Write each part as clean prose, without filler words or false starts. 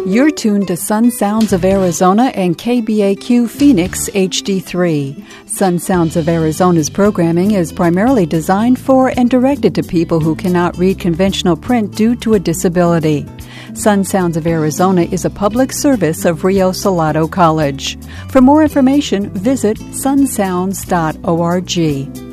You're tuned to Sun Sounds of Arizona and KBAQ Phoenix HD3. Sun Sounds of Arizona's programming is primarily designed for and directed to people who cannot read conventional print due to a disability. Sun Sounds of Arizona is a public service of Rio Salado College. For more information, visit sunsounds.org.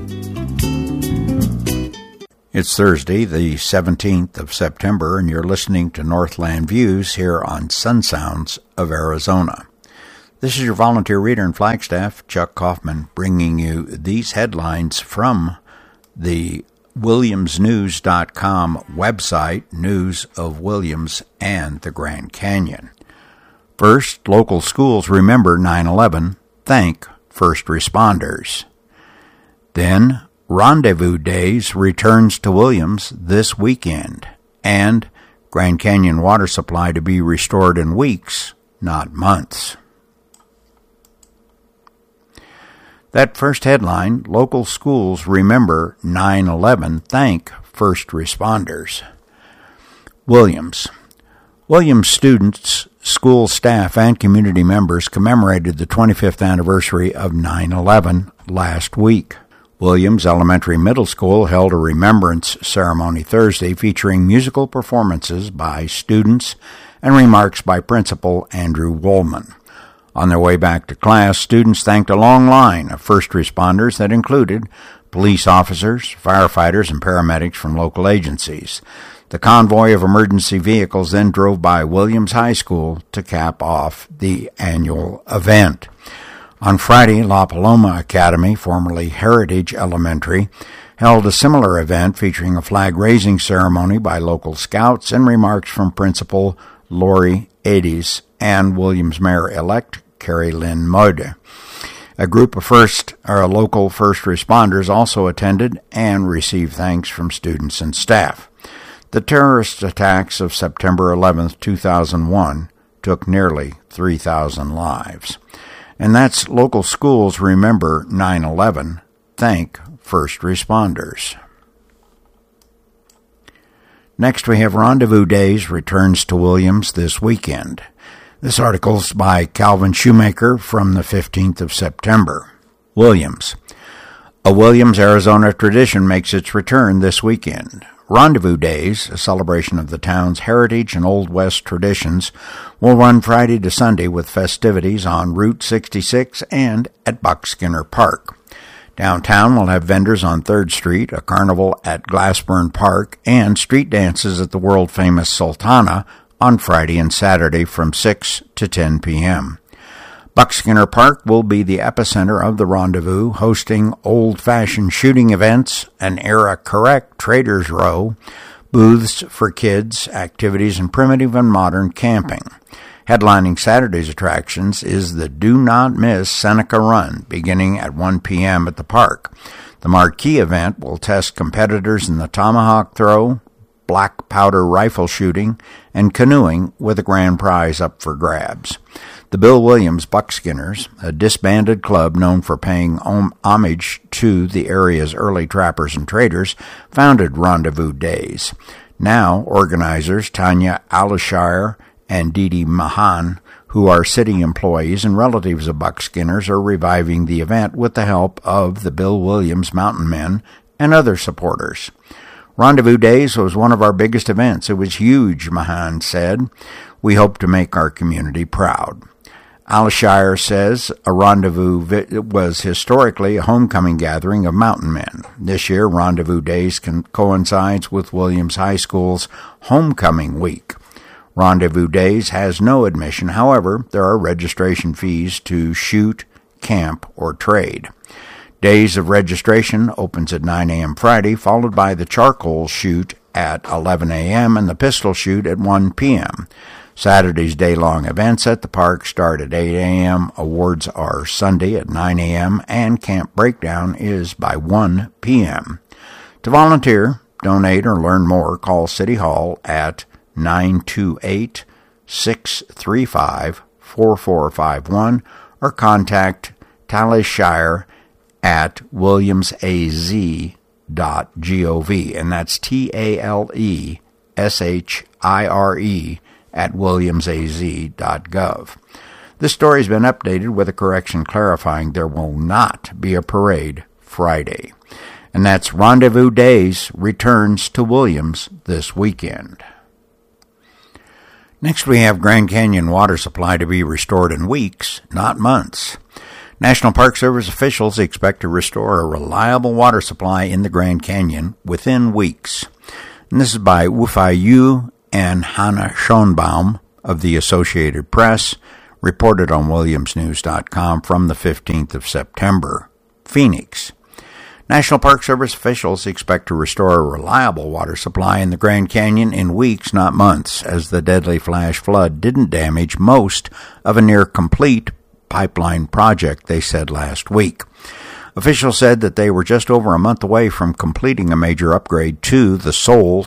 It's Thursday, the 17th of September, and you're listening to Northland Views here on Sun Sounds of Arizona. This is your volunteer reader in Flagstaff, Chuck Kaufman, bringing you these headlines from the WilliamsNews.com website, News of Williams and the Grand Canyon. First, local schools remember 9/11, thank first responders. Then, Rendezvous Days returns to Williams this weekend, and Grand Canyon water supply to be restored in weeks, not months. That first headline, local schools remember 9/11, thank first responders. Williams students, school staff, and community members commemorated the 25th anniversary of 9/11 last week. Williams Elementary Middle School held a remembrance ceremony Thursday featuring musical performances by students and remarks by Principal Andrew Woolman. On their way back to class, students thanked a long line of first responders that included police officers, firefighters, and paramedics from local agencies. The convoy of emergency vehicles then drove by Williams High School to cap off the annual event. On Friday, La Paloma Academy, formerly Heritage Elementary, held a similar event featuring a flag-raising ceremony by local scouts and remarks from Principal Lori Ades and Williams Mayor-elect Carrie Lynn Mode. A group of local first responders also attended and received thanks from students and staff. The terrorist attacks of September 11, 2001 took nearly 3,000 lives. And that's local schools remember 9/11, thank first responders. Next we have Rendezvous Days returns to Williams this weekend. This article's by Calvin Shoemaker from the 15th of September. Williams. A Williams, Arizona tradition makes its return this weekend. Rendezvous Days, a celebration of the town's heritage and Old West traditions, will run Friday to Sunday with festivities on Route 66 and at Buck Skinner Park. Downtown will have vendors on 3rd Street, a carnival at Glassburn Park, and street dances at the world-famous Sultana on Friday and Saturday from 6 to 10 p.m. Buck Skinner Park will be the epicenter of the rendezvous, hosting old-fashioned shooting events, an era-correct Traders Row, booths for kids, activities, and primitive and modern camping. Headlining Saturday's attractions is the Do Not Miss Seneca Run, beginning at 1 p.m. at the park. The marquee event will test competitors in the tomahawk throw, black powder rifle shooting, and canoeing with a grand prize up for grabs. The Bill Williams Buckskinners, a disbanded club known for paying homage to the area's early trappers and traders, founded Rendezvous Days. Now, organizers Tanya Alishire and Dee Dee Mahan, who are city employees and relatives of Buckskinners, are reviving the event with the help of the Bill Williams Mountain Men and other supporters. Rendezvous Days was one of our biggest events. It was huge, Mahan said. We hope to make our community proud. Alishire says a rendezvous was historically a homecoming gathering of mountain men. This year, Rendezvous Days coincides with Williams High School's Homecoming Week. Rendezvous Days has no admission. However, there are registration fees to shoot, camp, or trade. Days of registration opens at 9 a.m. Friday, followed by the charcoal shoot at 11 a.m. and the pistol shoot at 1 p.m. Saturday's day-long events at the park start at 8 a.m., awards are Sunday at 9 a.m., and camp breakdown is by 1 p.m. To volunteer, donate, or learn more, call City Hall at 928-635-4451 or contact Talishire at williamsaz.gov, and that's TALESHIRE at williamsaz.gov. This story has been updated with a correction clarifying there will not be a parade Friday. And that's Rendezvous Days returns to Williams this weekend. Next, we have Grand Canyon water supply to be restored in weeks, not months. National Park Service officials expect to restore a reliable water supply in the Grand Canyon within weeks. And this is by Wu-Fei Yu and Hannah Schoenbaum of the Associated Press, reported on WilliamsNews.com from the 15th of September. Phoenix. National Park Service officials expect to restore a reliable water supply in the Grand Canyon in weeks, not months, as the deadly flash flood didn't damage most of a near-complete pipeline project, they said last week. Officials said that they were just over a month away from completing a major upgrade to the sole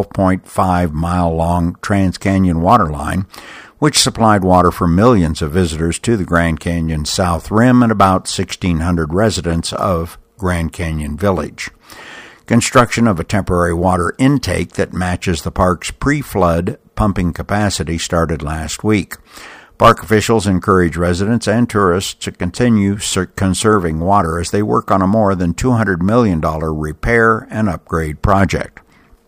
12.5-mile-long Trans-Canyon water line, which supplied water for millions of visitors to the Grand Canyon's south rim and about 1,600 residents of Grand Canyon Village. Construction of a temporary water intake that matches the park's pre-flood pumping capacity started last week. Park officials encourage residents and tourists to continue conserving water as they work on a more than $200 million repair and upgrade project.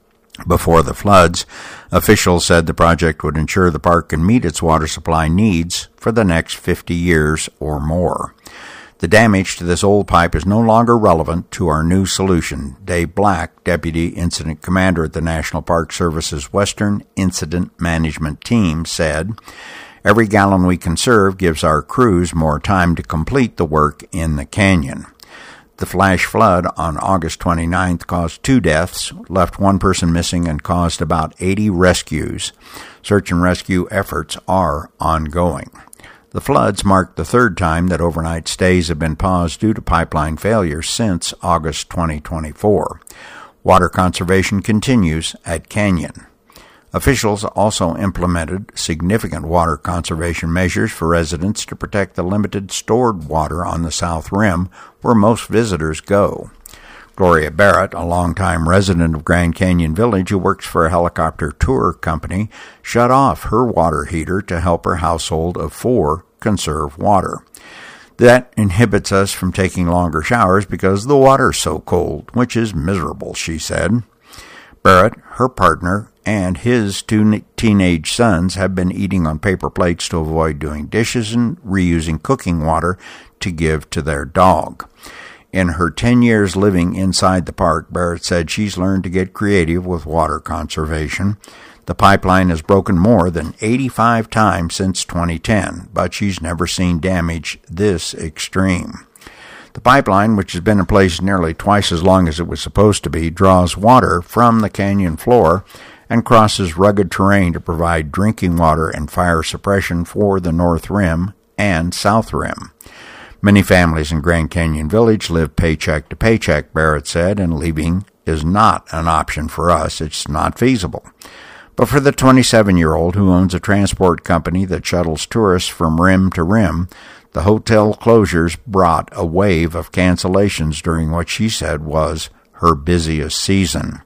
Before the floods, officials said the project would ensure the park can meet its water supply needs for the next 50 years or more. The damage to this old pipe is no longer relevant to our new solution, Dave Black, Deputy Incident Commander at the National Park Service's Western Incident Management Team, said, "Every gallon we conserve gives our crews more time to complete the work in the canyon." The flash flood on August 29th caused 2 deaths, left 1 person missing, and caused about 80 rescues. Search and rescue efforts are ongoing. The floods marked the 3rd time that overnight stays have been paused due to pipeline failures since August 2024. Water conservation continues at Canyon. Officials also implemented significant water conservation measures for residents to protect the limited stored water on the south rim where most visitors go. Gloria Barrett, a longtime resident of Grand Canyon Village who works for a helicopter tour company, shut off her water heater to help her household of 4 conserve water. That inhibits us from taking longer showers because the water's so cold, which is miserable, she said. Barrett, her partner, and his 2 teenage sons have been eating on paper plates to avoid doing dishes and reusing cooking water to give to their dog. In her 10 years living inside the park, Barrett said she's learned to get creative with water conservation. The pipeline has broken more than 85 times since 2010, but she's never seen damage this extreme. The pipeline, which has been in place nearly twice as long as it was supposed to be, draws water from the canyon floor and crosses rugged terrain to provide drinking water and fire suppression for the North Rim and South Rim. Many families in Grand Canyon Village live paycheck to paycheck, Barrett said, and leaving is not an option for us. It's not feasible. But for the 27-year-old who owns a transport company that shuttles tourists from rim to rim, the hotel closures brought a wave of cancellations during what she said was her busiest season.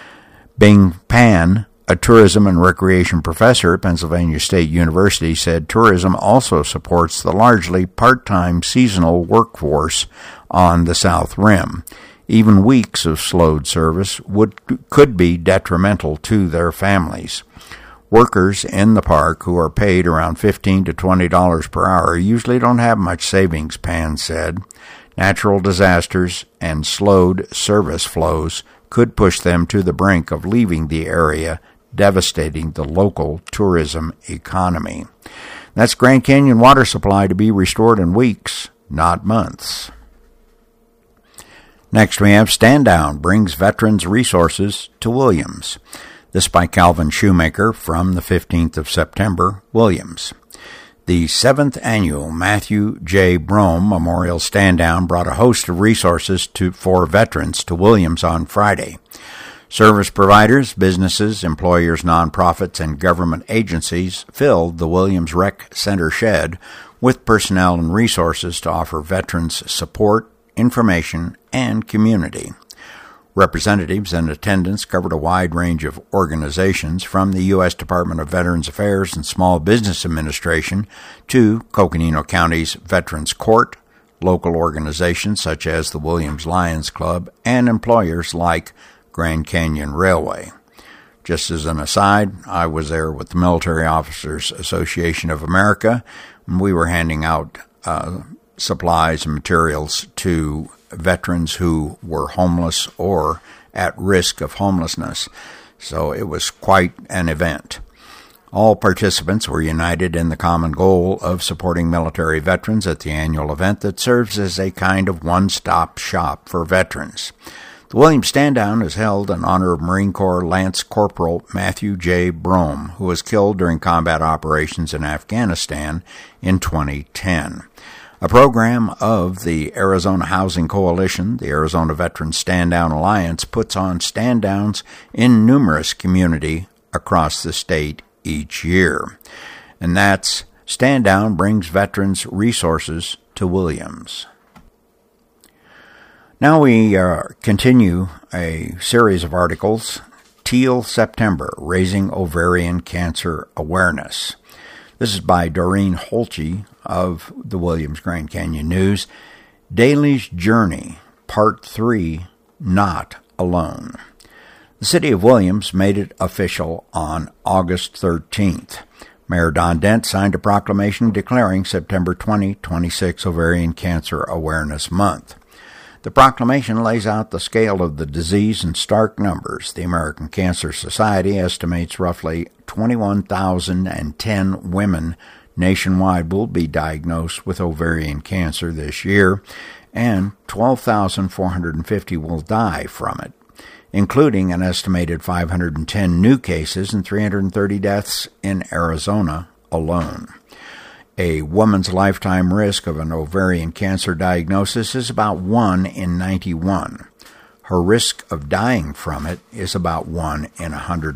Bing Pan, a tourism and recreation professor at Pennsylvania State University, said tourism also supports the largely part-time seasonal workforce on the South Rim. Even weeks of slowed service could be detrimental to their families. Workers in the park who are paid around $15 to $20 per hour usually don't have much savings, Pan said. Natural disasters and slowed service flows could push them to the brink of leaving the area, devastating the local tourism economy. That's Grand Canyon water supply to be restored in weeks, not months. Next we have Stand Down brings veterans resources to Williams. This by Calvin Shoemaker from the 15th of September, Williams. The 7th annual Matthew J. Brome Memorial Stand Down brought a host of resources for veterans to Williams on Friday. Service providers, businesses, employers, nonprofits, and government agencies filled the Williams Rec Center shed with personnel and resources to offer veterans support, information, and community. Representatives in attendance covered a wide range of organizations, from the U.S. Department of Veterans Affairs and Small Business Administration to Coconino County's Veterans Court, local organizations such as the Williams Lions Club, and employers like Grand Canyon Railway. Just as an aside, I was there with the Military Officers Association of America, and we were handing out supplies and materials to veterans who were homeless or at risk of homelessness. So it was quite an event. All participants were united in the common goal of supporting military veterans at the annual event that serves as a kind of one-stop shop for veterans. The Williams Stand-Down is held in honor of Marine Corps Lance Corporal Matthew J. Brome, who was killed during combat operations in Afghanistan in 2010. A program of the Arizona Housing Coalition, the Arizona Veterans Stand-Down Alliance, puts on stand-downs in numerous communities across the state each year. And that's Stand-Down Brings Veterans Resources to Williams. Now we continue a series of articles, Teal September, Raising Ovarian Cancer Awareness. This is by Doreen Holtze of the Williams Grand Canyon News. Daly's Journey, Part 3, Not Alone. The city of Williams made it official on August 13th. Mayor Don Dent signed a proclamation declaring September 2026 Ovarian Cancer Awareness Month. The proclamation lays out the scale of the disease in stark numbers. The American Cancer Society estimates roughly 21,010 women nationwide will be diagnosed with ovarian cancer this year, and 12,450 will die from it, including an estimated 510 new cases and 330 deaths in Arizona alone. A woman's lifetime risk of an ovarian cancer diagnosis is about 1 in 91. Her risk of dying from it is about 1 in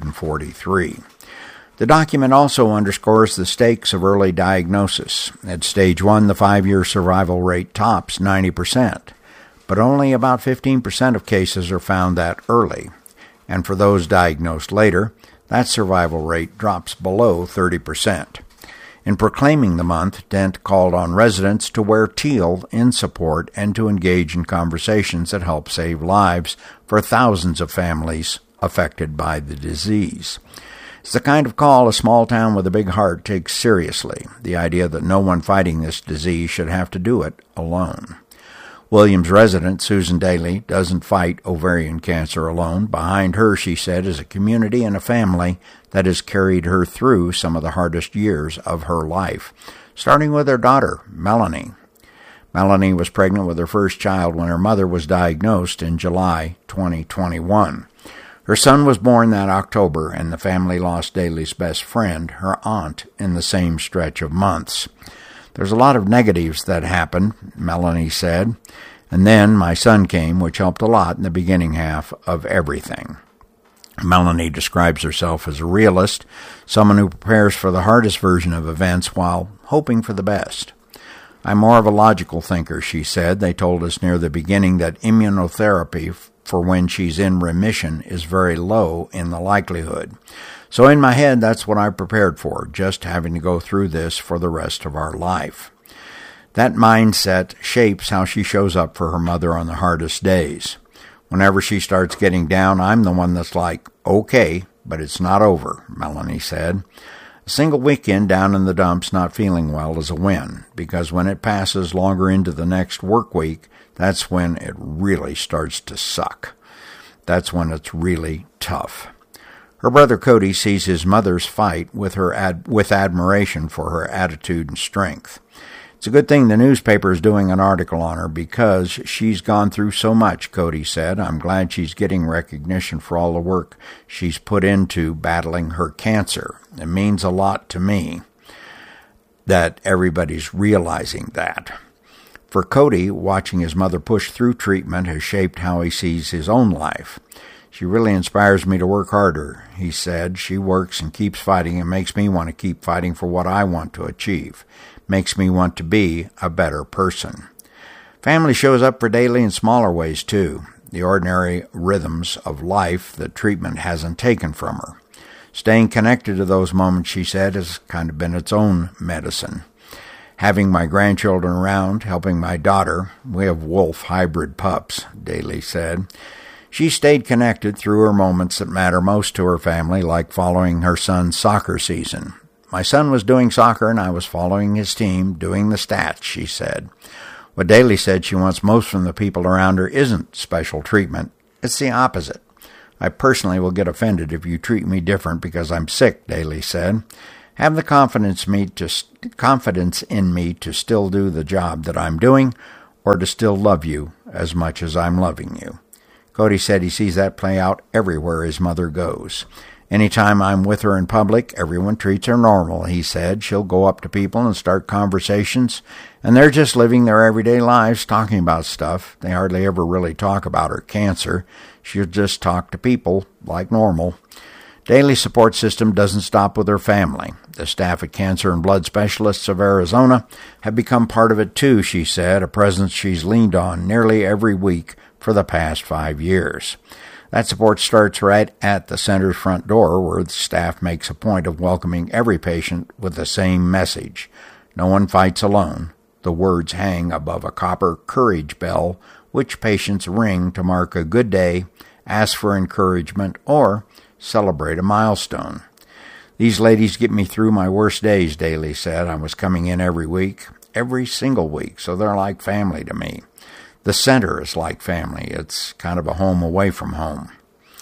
143. The document also underscores the stakes of early diagnosis. At stage 1, the 5-year survival rate tops 90%, but only about 15% of cases are found that early. And for those diagnosed later, that survival rate drops below 30%. In proclaiming the month, Dent called on residents to wear teal in support and to engage in conversations that help save lives for thousands of families affected by the disease. It's the kind of call a small town with a big heart takes seriously, the idea that no one fighting this disease should have to do it alone. Williams resident Susan Daly doesn't fight ovarian cancer alone. Behind her, she said, is a community and a family that has carried her through some of the hardest years of her life, starting with her daughter, Melanie. Melanie was pregnant with her first child when her mother was diagnosed in July 2021. Her son was born that October, and the family lost Daly's best friend, her aunt, in the same stretch of months. There's a lot of negatives that happened, Melanie said, and then my son came, which helped a lot in the beginning half of everything. Melanie describes herself as a realist, someone who prepares for the hardest version of events while hoping for the best. I'm more of a logical thinker, she said. They told us near the beginning that immunotherapy for when she's in remission is very low in the likelihood. So in my head, that's what I prepared for, just having to go through this for the rest of our life. That mindset shapes how she shows up for her mother on the hardest days. Whenever she starts getting down, I'm the one that's like, okay, but it's not over, Melanie said. A single weekend down in the dumps not feeling well is a win, because when it passes longer into the next work week, that's when it really starts to suck. That's when it's really tough. Her brother Cody sees his mother's fight with admiration for her attitude and strength. It's a good thing the newspaper is doing an article on her because she's gone through so much, Cody said. I'm glad she's getting recognition for all the work she's put into battling her cancer. It means a lot to me that everybody's realizing that. For Cody, watching his mother push through treatment has shaped how he sees his own life. She really inspires me to work harder, he said. She works and keeps fighting and makes me want to keep fighting for what I want to achieve. Makes me want to be a better person. Family shows up for Daly in smaller ways, too. the ordinary rhythms of life that treatment hasn't taken from her. Staying connected to those moments, she said, has kind of been its own medicine. Having my grandchildren around, helping my daughter, we have wolf hybrid pups, Daly said. She stayed connected through her moments that matter most to her family, like following her son's soccer season. My son was doing soccer and I was following his team, doing the stats, she said. What Daly said she wants most from the people around her isn't special treatment. It's the opposite. I personally will get offended if you treat me different because I'm sick, Daly said. Have the confidence in me to still do the job that I'm doing or to still love you as much as I'm loving you. Cody said he sees that play out everywhere his mother goes. Anytime I'm with her in public, everyone treats her normal, he said. She'll go up to people and start conversations, and they're just living their everyday lives talking about stuff. They hardly ever really talk about her cancer. She'll just talk to people like normal. Daly's support system doesn't stop with her family. The staff at Cancer and Blood Specialists of Arizona have become part of it too, she said, a presence she's leaned on nearly every week for the past 5 years. That support starts right at the center's front door, where the staff makes a point of welcoming every patient with the same message. No one fights alone. The words hang above a copper courage bell, which patients ring to mark a good day, ask for encouragement, or celebrate a milestone. These ladies get me through my worst days, Daly said. I was coming in every single week, so they're like family to me. The center is like family. It's kind of a home away from home.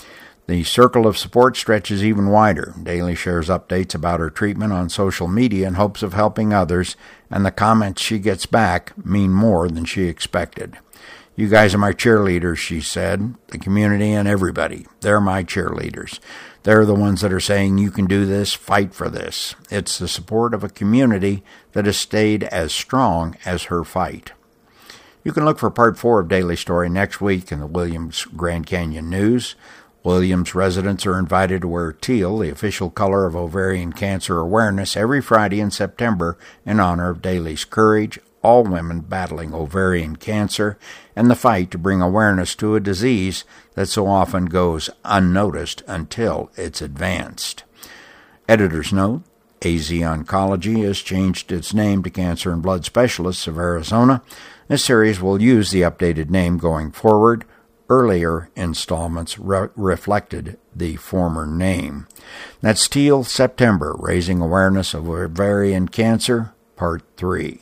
The circle of support stretches even wider. Daly shares updates about her treatment on social media in hopes of helping others, and the comments she gets back mean more than she expected. You guys are my cheerleaders, she said. The community and everybody. They're my cheerleaders. They're the ones that are saying, you can do this, fight for this. It's the support of a community that has stayed as strong as her fight. You can look for Part 4 of Daly's story next week in the Williams Grand Canyon News. Williams residents are invited to wear teal, the official color of ovarian cancer awareness, every Friday in September in honor of Daly's courage, all women battling ovarian cancer, and the fight to bring awareness to a disease that so often goes unnoticed until it's advanced. Editor's note, AZ Oncology has changed its name to Cancer and Blood Specialists of Arizona. This series will use the updated name going forward. Earlier installments reflected the former name. That's Teal September, Raising Awareness of Ovarian Cancer, Part 3.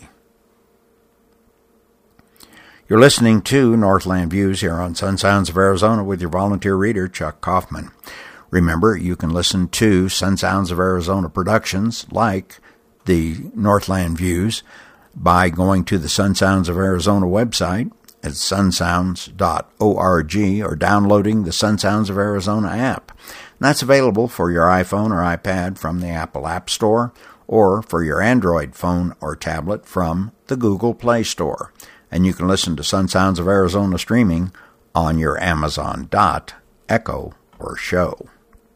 You're listening to Northland Views here on Sun Sounds of Arizona with your volunteer reader, Chuck Kaufman. Remember, you can listen to Sun Sounds of Arizona productions like the Northland Views by going to the Sun Sounds of Arizona website at sunsounds.org or downloading the Sun Sounds of Arizona app. And that's available for your iPhone or iPad from the Apple App Store or for your Android phone or tablet from the Google Play Store. And you can listen to Sun Sounds of Arizona streaming on your Amazon Dot, Echo, or Show.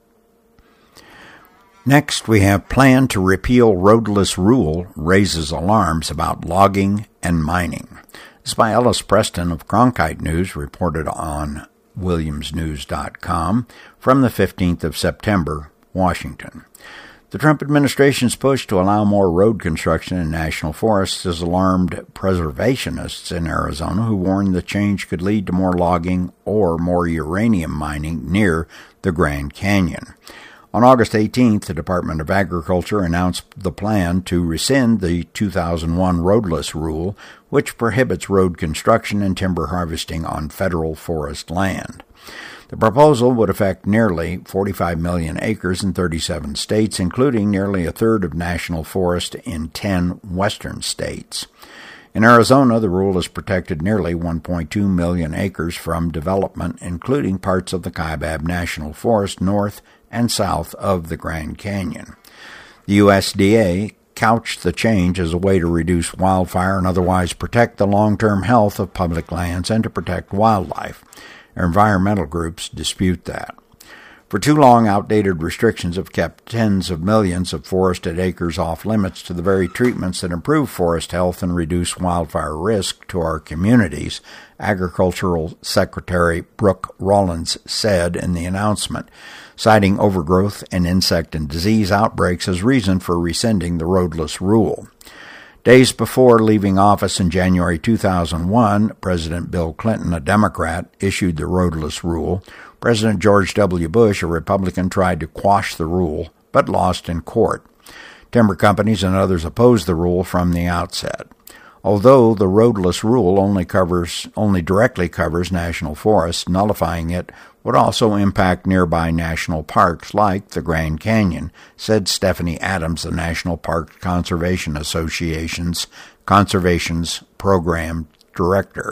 Next, we have plan to repeal roadless rule raises alarms about logging and mining. This is by Ellis Preston of Cronkite News, reported on WilliamsNews.com from the 15th of September, Washington. The Trump administration's push to allow more road construction in national forests has alarmed preservationists in Arizona who warn the change could lead to more logging or more uranium mining near the Grand Canyon. On August 18th, the Department of Agriculture announced the plan to rescind the 2001 roadless rule, which prohibits road construction and timber harvesting on federal forest land. The proposal would affect nearly 45 million acres in 37 states, including nearly a third of national forest in 10 western states. In Arizona, the rule has protected nearly 1.2 million acres from development, including parts of the Kaibab National Forest north and south of the Grand Canyon. The USDA couched the change as a way to reduce wildfire and otherwise protect the long-term health of public lands and to protect wildlife. Environmental groups dispute that. For too long, outdated restrictions have kept tens of millions of forested acres off limits to the very treatments that improve forest health and reduce wildfire risk to our communities, Agricultural Secretary Brooke Rollins said in the announcement, citing overgrowth and insect and disease outbreaks as reason for rescinding the roadless rule. Days before leaving office in January 2001, President Bill Clinton, a Democrat, issued the roadless rule. President George W. Bush, a Republican, tried to quash the rule, but lost in court. Timber companies and others opposed the rule from the outset. Although the roadless rule only directly covers national forests, nullifying it would also impact nearby national parks like the Grand Canyon, said Stephanie Adams, the National Park Conservation Association's Conservation's Program Director.